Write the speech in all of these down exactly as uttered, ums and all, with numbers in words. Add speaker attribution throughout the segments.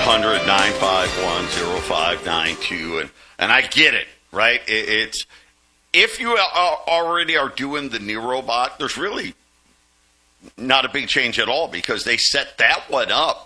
Speaker 1: hundred, nine five one, oh five nine two. And, and I get it, right? It, it's if you are already are doing the NeroBot, there's really not a big change at all because they set that one up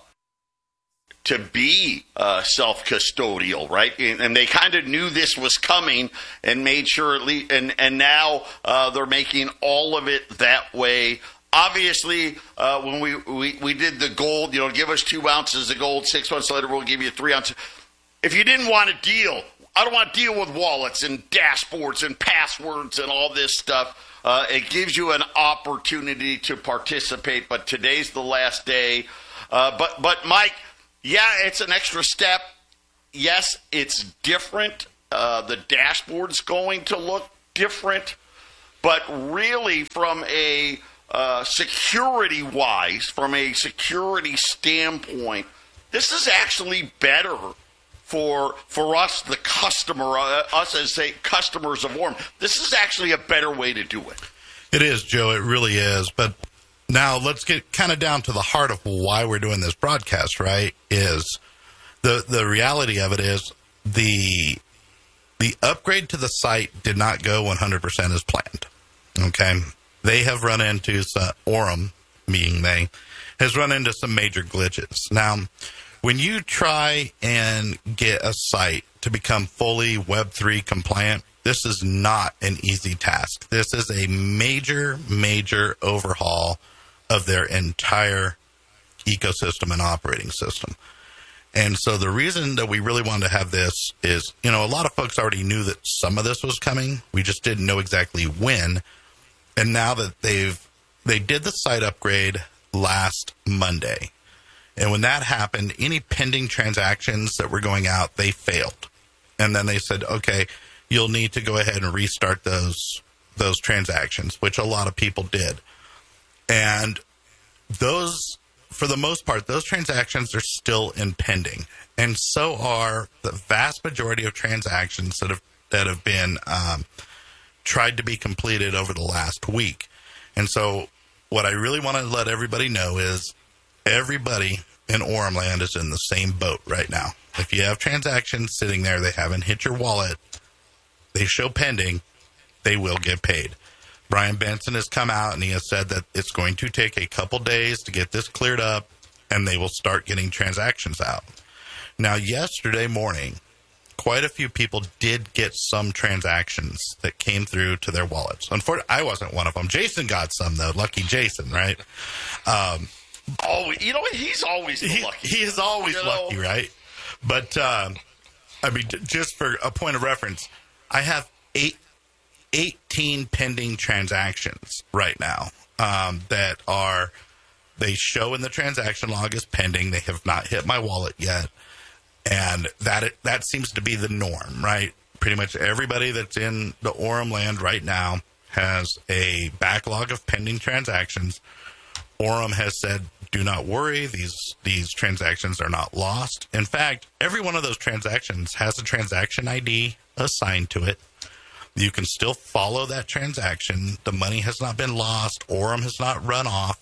Speaker 1: to be uh, self-custodial, right? And, and they kind of knew this was coming and made sure at least, and, and now uh, they're making all of it that way. Obviously, uh, when we, we, we did the gold, you know, give us two ounces of gold, six months later we'll give you three ounces. If you didn't want to deal, I don't want to deal with wallets and dashboards and passwords and all this stuff. Uh, it gives you an opportunity to participate, but today's the last day. Uh, but, but Mike, yeah, it's an extra step. Yes, it's different. Uh, the dashboard's going to look different. But really, from a uh, security-wise, from a security standpoint, this is actually better for for us, the customer, uh, us as, say, customers of Orem. This is actually a better way to do it.
Speaker 2: It is, Joe. It really is. But now let's get kind of down to the heart of why we're doing this broadcast, right? Is the the reality of it is the the upgrade to the site did not go one hundred percent as planned. Okay, they have run into some, Orem, meaning they, has run into some major glitches. Now, when you try and get a site to become fully Web three compliant, this is not an easy task. This is a major, major overhaul of their entire ecosystem and operating system. And so the reason that we really wanted to have this is, you know, a lot of folks already knew that some of this was coming. We just didn't know exactly when. And now that they've, they did the site upgrade last Monday. And when that happened, any pending transactions that were going out, they failed. And then they said, okay, you'll need to go ahead and restart those, those transactions, which a lot of people did. And those, for the most part, those transactions are still in pending. And so are the vast majority of transactions that have that have been um, tried to be completed over the last week. And so what I really want to let everybody know is everybody in Orem land is in the same boat right now. If you have transactions sitting there, they haven't hit your wallet, they show pending, they will get paid. Brian Benson has come out and he has said that it's going to take a couple days to get this cleared up and they will start getting transactions out. Now, yesterday morning, quite a few people did get some transactions that came through to their wallets. Unfortunately, I wasn't one of them. Jason got some, though. Lucky Jason, right? Um,
Speaker 1: oh, you know, he's always the
Speaker 2: he,
Speaker 1: lucky.
Speaker 2: He is always
Speaker 1: you
Speaker 2: lucky,
Speaker 1: know?
Speaker 2: right? But, um, I mean, just for a point of reference, I have eight. eighteen pending transactions right now um, that are, they show in the transaction log as pending. They have not hit my wallet yet. And that that seems to be the norm, right? Pretty much everybody that's in the Orem land right now has a backlog of pending transactions. Orem has said, do not worry, these these transactions are not lost. In fact, every one of those transactions has a transaction I D assigned to it. You can still follow that transaction. The money has not been lost. Orem has not run off.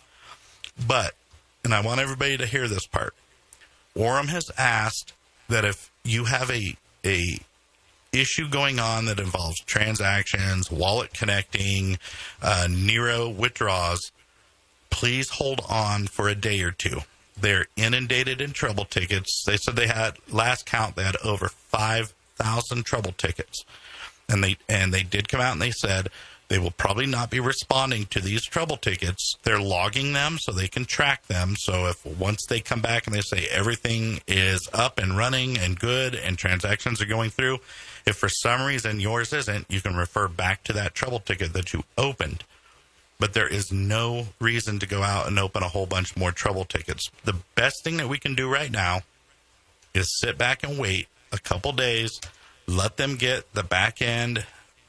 Speaker 2: But, and I want everybody to hear this part, Orem has asked that if you have a a issue going on that involves transactions, wallet connecting, uh, Nero withdrawals, please hold on for a day or two. They're inundated in trouble tickets. They said they had, last count, they had over five thousand trouble tickets. And they and they did come out and they said they will probably not be responding to these trouble tickets. They're logging them so they can track them. So if once they come back and they say everything is up and running and good and transactions are going through, if for some reason yours isn't, you can refer back to that trouble ticket that you opened. But there is no reason to go out and open a whole bunch more trouble tickets. The best thing that we can do right now is sit back and wait a couple days, let them get the back end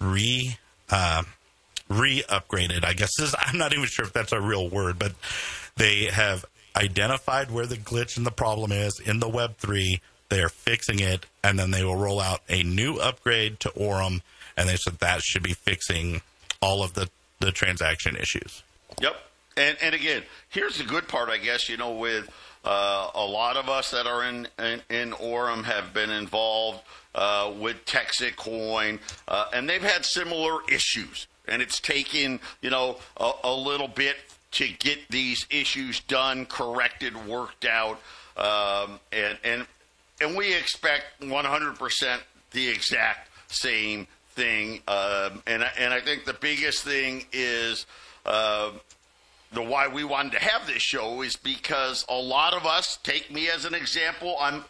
Speaker 2: re uh, re-upgraded. I guess this, I'm not even sure if that's a real word, but they have identified where the glitch and the problem is in the Web three. They are fixing it, and then they will roll out a new upgrade to Orem, and they said that should be fixing all of the, the transaction issues.
Speaker 1: Yep. And and again, here's the good part, I guess, you know, with Uh, a lot of us that are in, in, in Orem have been involved uh, with Texit Coin, uh, and they've had similar issues. And it's taken, you know, a, a little bit to get these issues done, corrected, worked out, um, and and and we expect one hundred percent the exact same thing. Um, and and I think the biggest thing is. Uh, The why we wanted to have this show is because a lot of us, take me as an example, I'm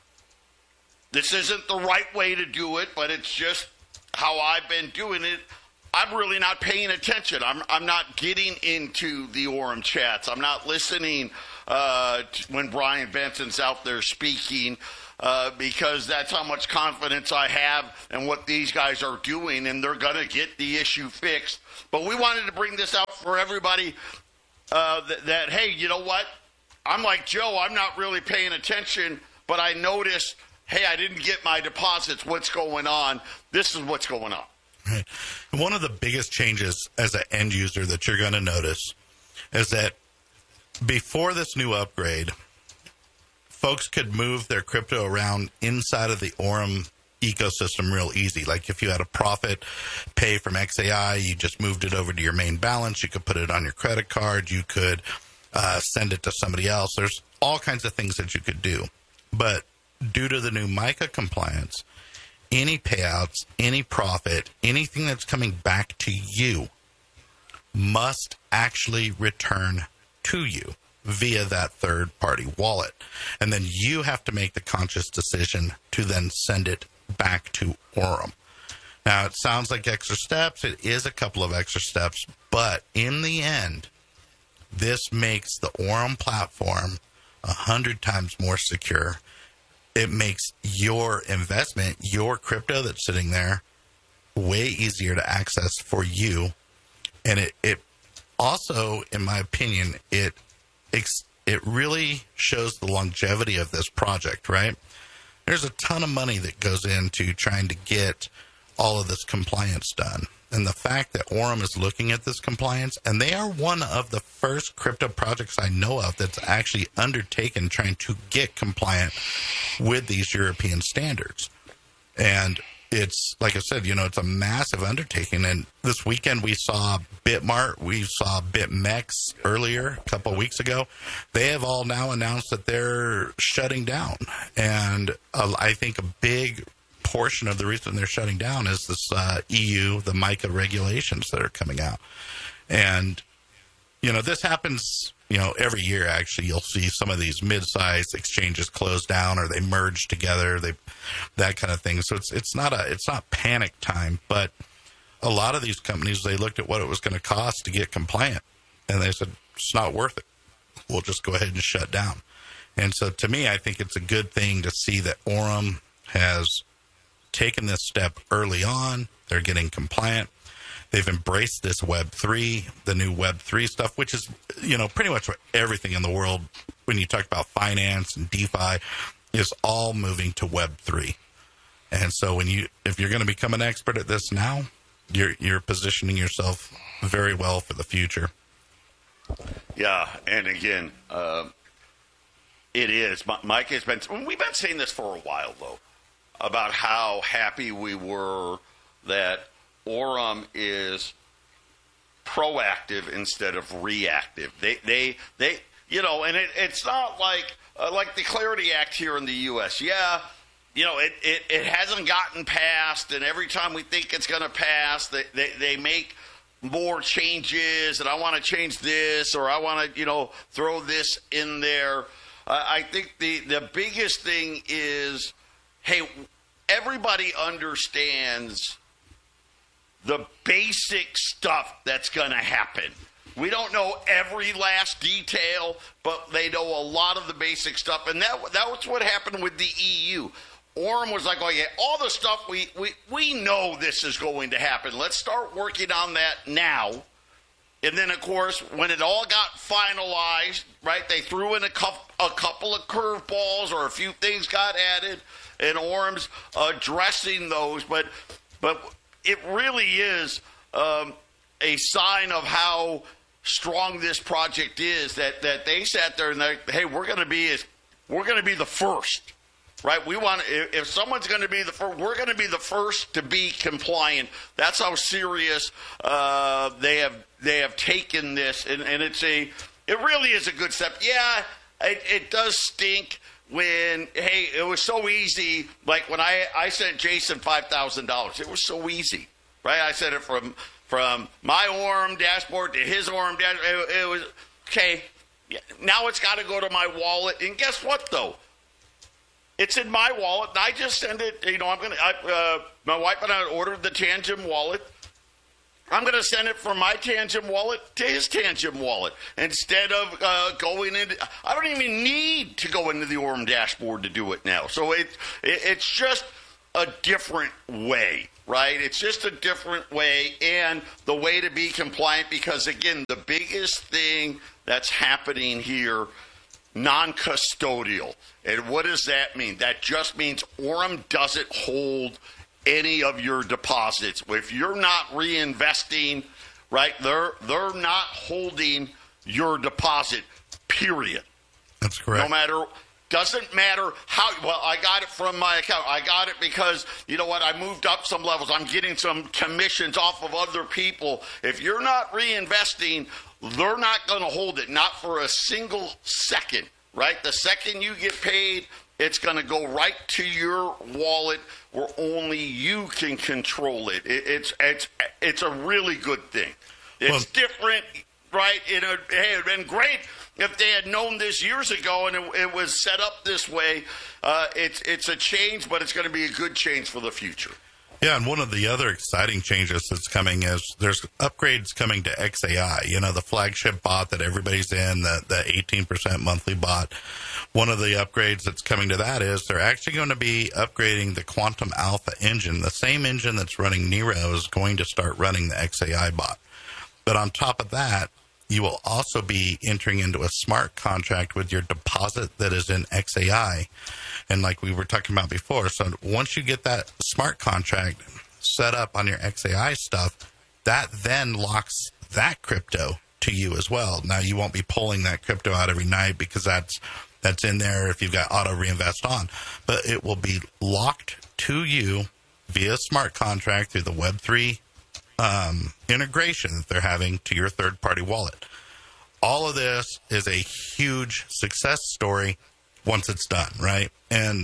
Speaker 1: this isn't the right way to do it, but it's just how I've been doing it. I'm really not paying attention. I'm I'm not getting into the Orem chats. I'm not listening uh, to when Brian Benson's out there speaking uh, because that's how much confidence I have in what these guys are doing, and they're going to get the issue fixed. But we wanted to bring this out for everybody. Uh, that, that, hey, you know what? I'm like Joe. I'm not really paying attention, but I noticed, hey, I didn't get my deposits. What's going on? This is what's going on.
Speaker 2: Right. One of the biggest changes as an end user that you're going to notice is that before this new upgrade, folks could move their crypto around inside of the Orem ecosystem real easy. Like if you had a profit pay from X A I, you just moved it over to your main balance. You could put it on your credit card. You could uh, send it to somebody else. There's all kinds of things that you could do. But due to the new MiCA compliance, any payouts, any profit, anything that's coming back to you must actually return to you via that third-party wallet. And then you have to make the conscious decision to then send it back to Orem. Now, it sounds like extra steps. It is a couple of extra steps. But in the end, this makes the Orem platform a hundred times more secure. It makes your investment, your crypto that's sitting there, way easier to access for you. And it, it also, in my opinion, it it really shows the longevity of this project, right? There's a ton of money that goes into trying to get all of this compliance done. And the fact that Orem is looking at this compliance, and they are one of the first crypto projects I know of that's actually undertaken trying to get compliant with these European standards. And it's, like I said, you know, it's a massive undertaking. And this weekend we saw Bitmart, we saw BitMEX earlier, a couple of weeks ago. They have all now announced that they're shutting down. And uh, I think a big portion of the reason they're shutting down is this uh, E U, the MiCA regulations that are coming out. And, you know, this happens, you know, every year, actually. You'll see some of these mid-sized exchanges close down or they merge together, they that kind of thing. So it's it's not a it's not panic time, but a lot of these companies, they looked at what it was going to cost to get compliant, and they said, it's not worth it. We'll just go ahead and shut down. And so to me, I think it's a good thing to see that Orem has taken this step early on. They're getting compliant. They've embraced this Web three, the new Web three stuff, which is, you know, pretty much everything in the world when you talk about finance and DeFi is all moving to Web three. And so when you, if you're going to become an expert at this now, you're you're positioning yourself very well for the future.
Speaker 1: Yeah, and again, uh, it is. Mike has been, we've been saying this for a while, though, about how happy we were that Orem is proactive instead of reactive. They, they, they, you know, and it, it's not like uh, like the Clarity Act here in the U S. Yeah, you know, it, it, it hasn't gotten passed, and every time we think it's going to pass, they, they they make more changes, and I want to change this, or I want to, you know, throw this in there. Uh, I think the the biggest thing is, hey, everybody understands the basic stuff that's going to happen. We don't know every last detail, but they know a lot of the basic stuff. And that that was what happened with the E U. Orem was like, oh, yeah, all the stuff, we, we, we know this is going to happen. Let's start working on that now. And then, of course, when it all got finalized, right, they threw in a, cu- a couple of curveballs or a few things got added, and Orem's addressing those. But but it really is um, a sign of how strong this project is that, that they sat there and they, hey, we're going to be we're going to be the first, right? We want if, if someone's going to be the first, we're going to be the first to be compliant. That's how serious uh, they have they have taken this, and, and it's a it really is a good step. Yeah, it, it does stink when hey, it was so easy. Like when I I sent Jason five thousand dollars, it was so easy, right? I sent it from. From my Orem dashboard to his Orem dashboard, it, it was, okay, now it's got to go to my wallet. And guess what, though? It's in my wallet, and I just send it, you know, I'm going to, uh, my wife and I ordered the Tangem wallet. I'm going to send it from my Tangem wallet to his Tangem wallet instead of uh, going into, I don't even need to go into the Orem dashboard to do it now. So it, it it's just a different way. Right? It's just a different way and the way to be compliant because, again, the biggest thing that's happening here, non-custodial. And what does that mean? That just means Orem doesn't hold any of your deposits. If you're not reinvesting, right, they're, they're not holding your deposit, period.
Speaker 2: That's correct.
Speaker 1: No matter... Doesn't matter how, well, I got it from my account. I got it because, you know what, I moved up some levels. I'm getting some commissions off of other people. If you're not reinvesting, they're not going to hold it, not for a single second, right? The second you get paid, it's going to go right to your wallet where only you can control it. it it's, it's, it's a really good thing. It's well, different, right? It would have been great if they had known this years ago and it, it was set up this way. Uh, it's it's a change, but it's going to be a good change for the future.
Speaker 2: Yeah, and one of the other exciting changes that's coming is there's upgrades coming to X A I, you know, the flagship bot that everybody's in, the, the eighteen percent monthly bot. One of the upgrades that's coming to that is they're actually going to be upgrading the Quantum Alpha engine. The same engine that's running Nero is going to start running the X A I bot. But on top of that, you will also be entering into a smart contract with your deposit that is in X A I. And like we were talking about before, so once you get that smart contract set up on your X A I stuff, that then locks that crypto to you as well. Now, you won't be pulling that crypto out every night because that's that's in there if you've got auto reinvest on. But it will be locked to you via smart contract through the Web three Um, integration that they're having to your third-party wallet. All of this is a huge success story once it's done, right? And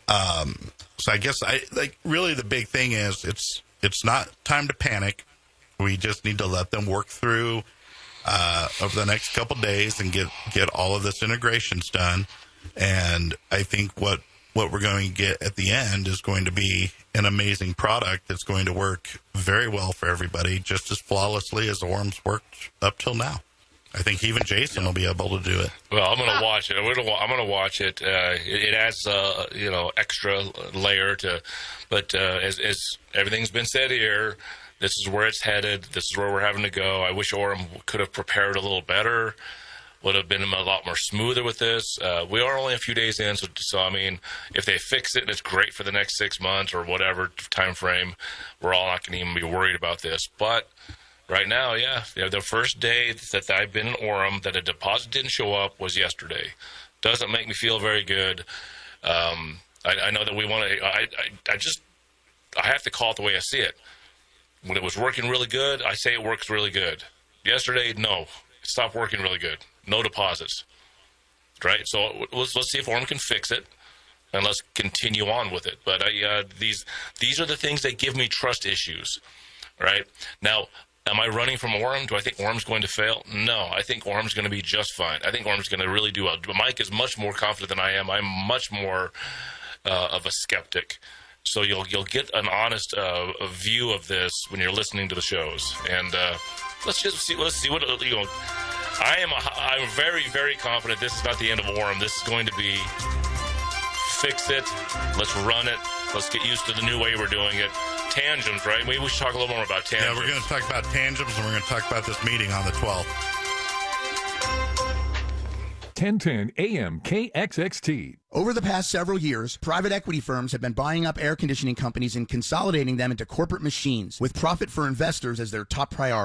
Speaker 2: um, so I guess I like really the big thing is it's it's not time to panic. We just need to let them work through uh, over the next couple days and get get all of this integrations done. And I think what what we're going to get at the end is going to be an amazing product that's going to work very well for everybody, just as flawlessly as Orem's worked up till now. I think even Jason will be able to do it.
Speaker 3: Well, I'm going to watch it. I'm going to watch it. Uh, it, it adds, uh, you know, extra layer to, but uh, as, as everything's been said here, this is where it's headed. This is where we're having to go. I wish Orem could have prepared a little better. Would have been a lot more smoother with this. Uh, we are only a few days in, so, so I mean, if they fix it and it's great for the next six months or whatever time frame, we're all not going to even be worried about this. But right now, yeah, you know, the first day that I've been in Orem that a deposit didn't show up was yesterday. Doesn't make me feel very good. Um, I, I know that we want to. I, I, I just I have to call it the way I see it. When it was working really good, I say it works really good. Yesterday, no, it stopped working really good. No deposits, right? So let's let's see if Orem can fix it, and let's continue on with it. But I, uh, these these are the things that give me trust issues, right? Now, am I running from Orem? Do I think Orem's going to fail? No, I think Orem's going to be just fine. I think Orem's going to really do well. Mike is much more confident than I am. I'm much more uh, of a skeptic. So you'll you'll get an honest uh, a view of this when you're listening to the shows, and uh, let's just see let's see what you know. I am a, I'm very, very confident this is not the end of Orem. This is going to be fix it. Let's run it. Let's get used to the new way we're doing it. Tangems, right? Maybe we should talk a little more about Tangems.
Speaker 2: Yeah, we're going to talk about Tangems, and we're going to talk about this meeting on the twelfth.
Speaker 4: ten ten A M K X X T.
Speaker 5: Over the past several years, private equity firms have been buying up air conditioning companies and consolidating them into corporate machines with profit for investors as their top priority.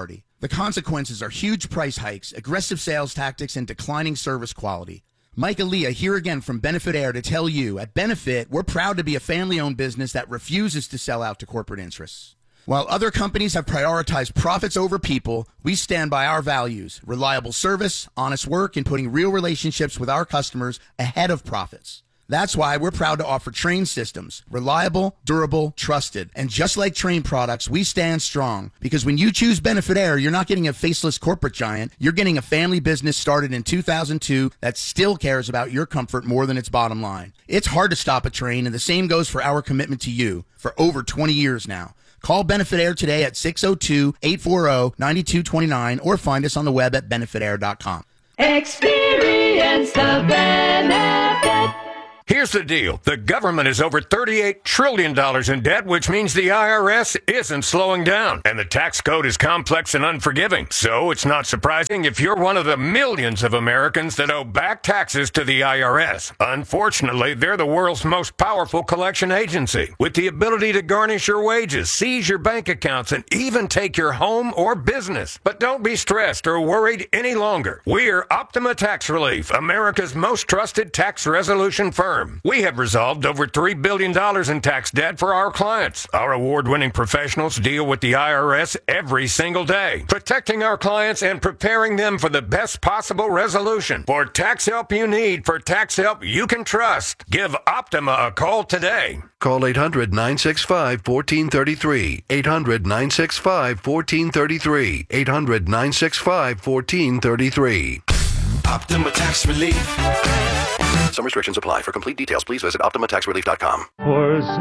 Speaker 5: The consequences are huge price hikes, aggressive sales tactics, and declining service quality. Mike Aaliyah here again from Benefit Air to tell you, at Benefit, we're proud to be a family-owned business that refuses to sell out to corporate interests. While other companies have prioritized profits over people, we stand by our values: reliable service, honest work, and putting real relationships with our customers ahead of profits. That's why we're proud to offer Train systems. Reliable, durable, trusted. And just like Train products, we stand strong. Because when you choose Benefit Air, you're not getting a faceless corporate giant. You're getting a family business started in two thousand two that still cares about your comfort more than its bottom line. It's hard to stop a train, and the same goes for our commitment to you for over twenty years now. Call Benefit Air today at six oh two, eight four oh, nine two two nine or find us on the web at benefit air dot com.
Speaker 6: Experience the benefit.
Speaker 7: Here's the deal. The government is over thirty-eight trillion dollars in debt, which means the I R S isn't slowing down. And the tax code is complex and unforgiving. So it's not surprising if you're one of the millions of Americans that owe back taxes to the I R S. Unfortunately, they're the world's most powerful collection agency, with the ability to garnish your wages, seize your bank accounts, and even take your home or business. But don't be stressed or worried any longer. We're Optima Tax Relief, America's most trusted tax resolution firm. We have resolved over three billion dollars in tax debt for our clients. Our award-winning professionals deal with the I R S every single day, protecting our clients and preparing them for the best possible resolution. For tax help you need, for tax help you can trust, give Optima a call today.
Speaker 8: Call eight hundred, nine six five, one four three three. eight hundred, nine six five, one four three three. eight hundred, nine six five, one four three three.
Speaker 9: Optima Tax Relief.
Speaker 8: Some restrictions apply. For complete details, please visit optima tax relief dot com.
Speaker 6: For